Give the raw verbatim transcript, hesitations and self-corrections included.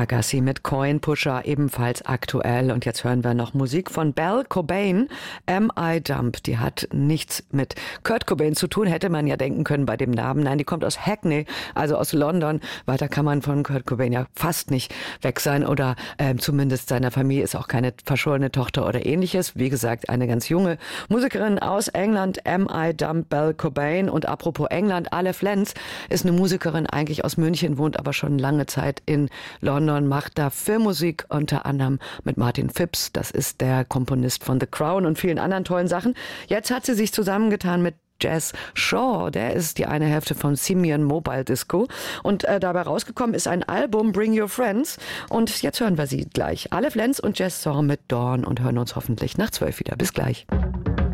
Agassi mit Coin Pusher, ebenfalls aktuell. Und jetzt hören wir noch Musik von Belle Cobain, Am I Dumb. Die hat nichts mit Kurt Cobain zu tun, hätte man ja denken können bei dem Namen. Nein, die kommt aus Hackney, also aus London. Weiter kann man von Kurt Cobain ja fast nicht weg sein oder äh, zumindest seiner Familie ist auch keine verschollene Tochter oder ähnliches. Wie gesagt, eine ganz junge Musikerin aus England, Am I Dumb, Belle Cobain. Und apropos England, Aleph Lenz ist eine Musikerin eigentlich aus München, wohnt aber schon lange Zeit in London, macht da Filmmusik, unter anderem mit Martin Phipps. Das ist der Komponist von The Crown und vielen anderen tollen Sachen. Jetzt hat sie sich zusammengetan mit Jazz Shaw, der ist die eine Hälfte von Simeon Mobile Disco und äh, dabei rausgekommen ist ein Album Bring Your Friends und jetzt hören wir sie gleich. Aleph Lenz und Jazz Shaw mit Dawn und hören uns hoffentlich nach zwölf wieder. Bis gleich.